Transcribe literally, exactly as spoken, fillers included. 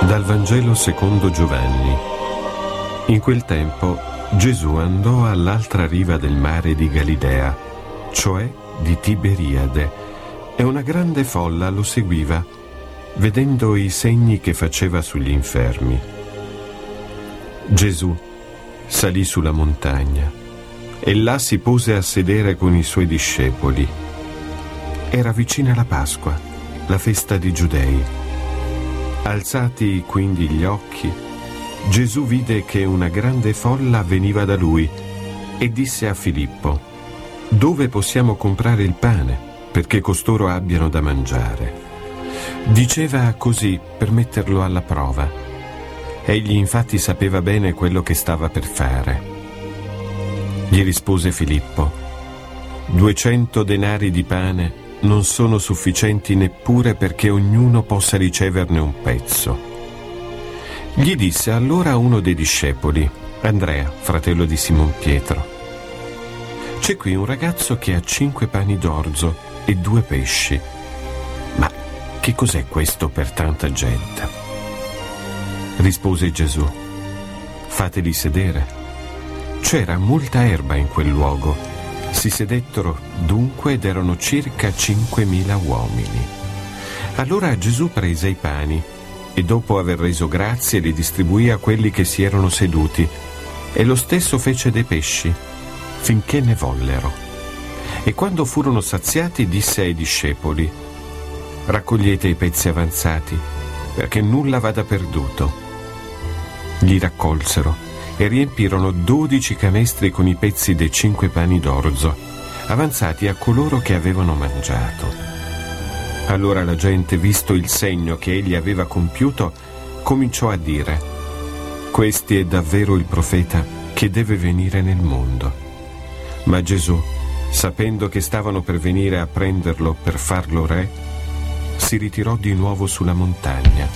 Dal Vangelo secondo Giovanni. In quel tempo Gesù andò all'altra riva del mare di Galilea, cioè di Tiberiade, e una grande folla lo seguiva, vedendo i segni che faceva sugli infermi. Gesù salì sulla montagna e là si pose a sedere con i suoi discepoli. Era vicina la Pasqua, la festa dei Giudei. Alzati quindi gli occhi, Gesù vide che una grande folla veniva da lui e disse a Filippo: «Dove possiamo comprare il pane perché costoro abbiano da mangiare?» Diceva così per metterlo alla prova. Egli infatti sapeva bene quello che stava per fare. Gli rispose Filippo: «Duecento denari di pane non sono sufficienti neppure perché ognuno possa riceverne un pezzo». Gli disse allora uno dei discepoli, Andrea, fratello di Simon Pietro: «C'è qui un ragazzo che ha cinque pani d'orzo e due pesci. Ma che cos'è questo per tanta gente?» Rispose Gesù: «Fateli sedere». C'era molta erba in quel luogo. Si sedettero dunque ed erano circa cinquemila uomini. Allora Gesù prese i pani e dopo aver reso grazie li distribuì a quelli che si erano seduti, e lo stesso fece dei pesci, finché ne vollero. E quando furono saziati disse ai discepoli: «Raccogliete i pezzi avanzati, perché nulla vada perduto». Gli raccolsero e riempirono dodici canestri con i pezzi dei cinque pani d'orzo, avanzati a coloro che avevano mangiato. Allora la gente, visto il segno che egli aveva compiuto, cominciò a dire: «Questi è davvero il profeta che deve venire nel mondo». Ma Gesù, sapendo che stavano per venire a prenderlo per farlo re, si ritirò di nuovo sulla montagna.